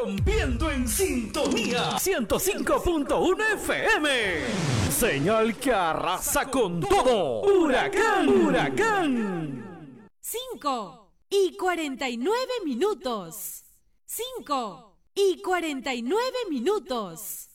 rompiendo en sintonía 105.1 FM. Señal que arrasa con todo. Huracán, huracán. 5:49 minutos. 5:49 minutos.